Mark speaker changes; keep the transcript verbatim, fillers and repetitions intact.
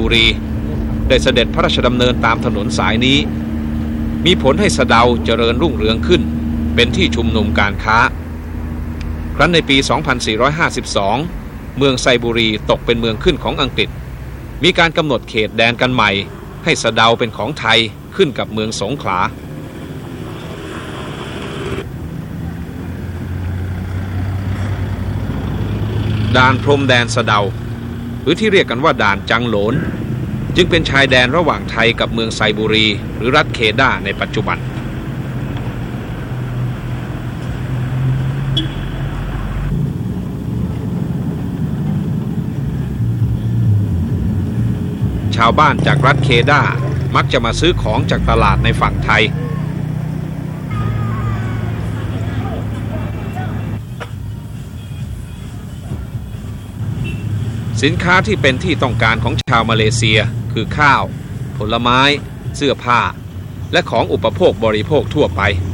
Speaker 1: บุรีได้เสด็จพระราชดำเนินตามถนนสายนี้มีผลให้สะเดาเจริญรุ่งเรืองขึ้นเป็นที่ชุมนุมการค้าครั้นในปี สองพันสี่ร้อยห้าสิบสอง เมืองไซบุรีตกเป็นเมืองขึ้นของอังกฤษมีการกำหนดเขตแดนกันใหม่ให้สะเดาเป็นของไทยขึ้นกับเมืองสงขลาด่านพรมแดนสะเดาหรือที่เรียกกันว่าด่านจังโหลนจึงเป็นชายแดนระหว่างไทยกับเมืองไซบุรีหรือรัฐเคดาในปัจจุบันชาวบ้านจากรัฐเคดามักจะมาซื้อของจากตลาดในฝั่งไทยสินค้าที่เป็นที่ต้องการของชาวมาเลเซียคือข้าวผลไม้เสื้อผ้าและของอุปโภคบริโภคทั่วไป